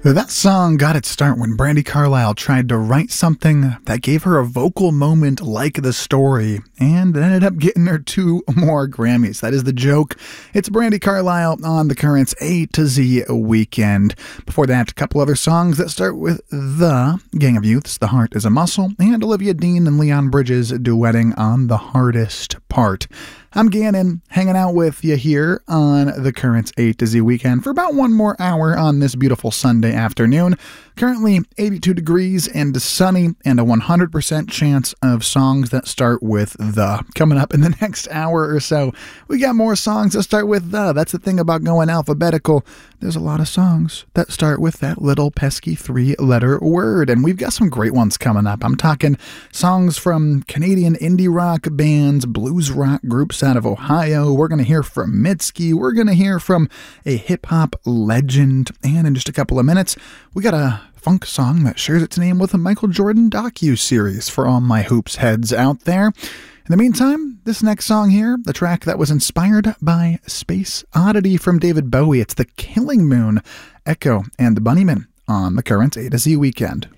That song got its start when Brandi Carlile tried to write something that gave her a vocal moment like The Story, and it ended up getting her 2 more Grammys. That is the joke. It's Brandi Carlile on the Currents A to Z Weekend. Before that, a couple other songs that start with The Gang of Youths, The Heart is a Muscle, and Olivia Dean and Leon Bridges duetting on The Hardest Part. I'm Gannon, hanging out with you here on the Currents A to Z Weekend for about 1 more hour on this beautiful Sunday afternoon. Currently 82 degrees and sunny, and a 100% chance of songs that start with The. Coming up in the next hour or so, we got more songs that start with The. That's the thing about going alphabetical. There's a lot of songs that start with that little pesky 3-letter word, and we've got some great ones coming up. I'm talking songs from Canadian indie rock bands, blues rock groups out of Ohio. We're going to hear from Mitski. We're going to hear from a hip-hop legend, and in just a couple of minutes, we got a funk song that shares its name with a Michael Jordan docu-series for all my hoops heads out there. In the meantime, this next song here, the track that was inspired by Space Oddity from David Bowie. It's The Killing Moon, Echo, and the Bunnymen on the Currents A to Z Weekend.